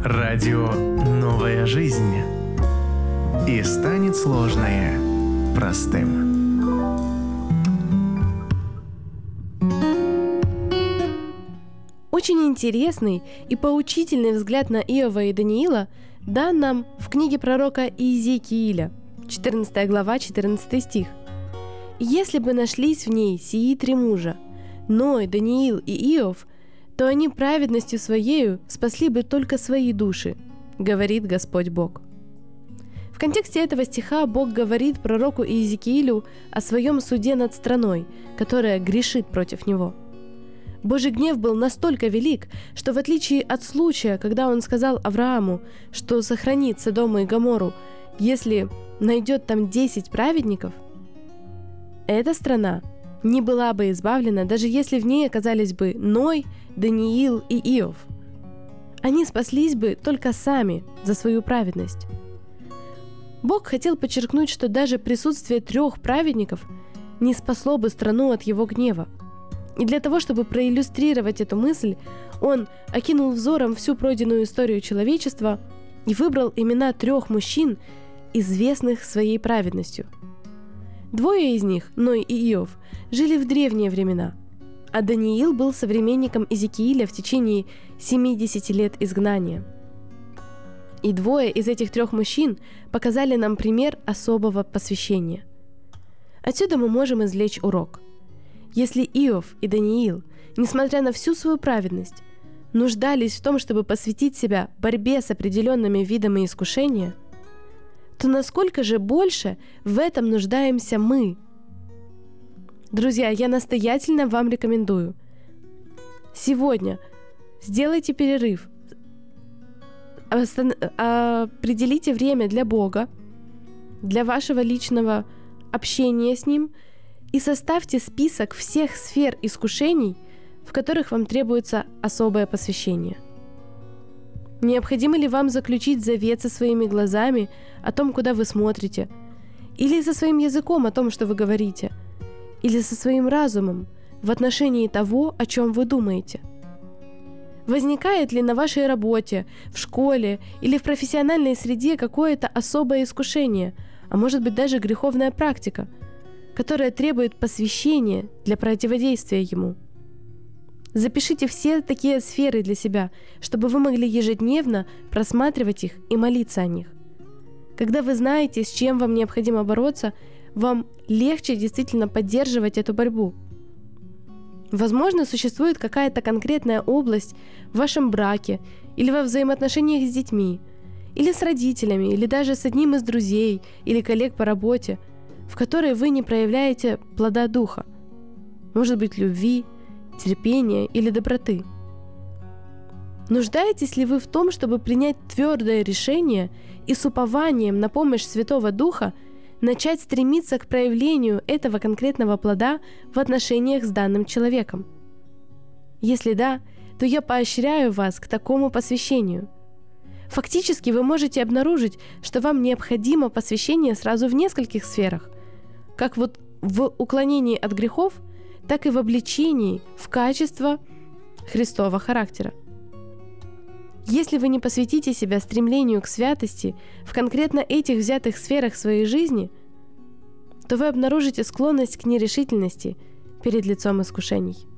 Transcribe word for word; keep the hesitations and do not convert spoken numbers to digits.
Радио «Новая жизнь». И станет сложное простым. Очень интересный и поучительный взгляд на Иова и Даниила дан нам в книге пророка Иезекииля, четырнадцатая глава, четырнадцатый стих. «Если бы нашлись в ней сии три мужа, Ной, Даниил и Иов, то они праведностью своею спасли бы только свои души, говорит Господь Бог». В контексте этого стиха Бог говорит пророку Иезекиилю о своем суде над страной, которая грешит против него. Божий гнев был настолько велик, что в отличие от случая, когда он сказал Аврааму, что сохранит Содом и Гоморру, если найдет там десять праведников, эта страна не была бы избавлена, даже если в ней оказались бы Ной, Даниил и Иов. Они спаслись бы только сами за свою праведность. Бог хотел подчеркнуть, что даже присутствие трех праведников не спасло бы страну от его гнева. И для того, чтобы проиллюстрировать эту мысль, он окинул взором всю пройденную историю человечества и выбрал имена трех мужчин, известных своей праведностью. Двое из них, Ной и Иов, жили в древние времена, а Даниил был современником Иезекииля в течение семидесяти лет изгнания. И двое из этих трех мужчин показали нам пример особого посвящения. Отсюда мы можем извлечь урок. Если Иов и Даниил, несмотря на всю свою праведность, нуждались в том, чтобы посвятить себя борьбе с определенными видами искушения, то насколько же больше в этом нуждаемся мы? Друзья, я настоятельно вам рекомендую. Сегодня сделайте перерыв, определите время для Бога, для вашего личного общения с Ним и составьте список всех сфер искушений, в которых вам требуется особое посвящение. Необходимо ли вам заключить завет со своими глазами о том, куда вы смотрите, или со своим языком о том, что вы говорите, или со своим разумом в отношении того, о чем вы думаете? Возникает ли на вашей работе, в школе или в профессиональной среде какое-то особое искушение, а может быть даже греховная практика, которая требует посвящения для противодействия ему? Запишите все такие сферы для себя, чтобы вы могли ежедневно просматривать их и молиться о них. Когда вы знаете, с чем вам необходимо бороться, вам легче действительно поддерживать эту борьбу. Возможно, существует какая-то конкретная область в вашем браке или во взаимоотношениях с детьми, или с родителями, или даже с одним из друзей или коллег по работе, в которой вы не проявляете плода Духа, может быть, любви, терпения или доброты. Нуждаетесь ли вы в том, чтобы принять твердое решение и с упованием на помощь Святого Духа начать стремиться к проявлению этого конкретного плода в отношениях с данным человеком? Если да, то я поощряю вас к такому посвящению. Фактически вы можете обнаружить, что вам необходимо посвящение сразу в нескольких сферах, как вот в уклонении от грехов, так и в обличении в качество Христова характера. Если вы не посвятите себя стремлению к святости в конкретно этих взятых сферах своей жизни, то вы обнаружите склонность к нерешительности перед лицом искушений.